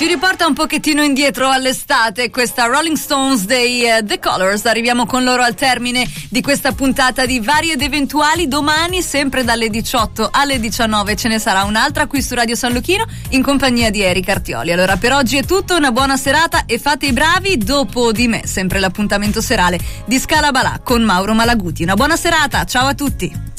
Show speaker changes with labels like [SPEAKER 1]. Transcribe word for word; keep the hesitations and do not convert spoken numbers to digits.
[SPEAKER 1] Ci riporta un pochettino indietro all'estate questa Rolling Stones dei uh, The Colors. Arriviamo con loro al termine di questa puntata di Vari ed Eventuali. Domani sempre dalle diciotto alle diciannove ce ne sarà un'altra qui su Radio San Luchino in compagnia di Erika Artioli. Allora per oggi è tutto, una buona serata e fate i bravi. Dopo di me sempre l'appuntamento serale di Scala Balà con Mauro Malaguti. Una buona serata, ciao a tutti.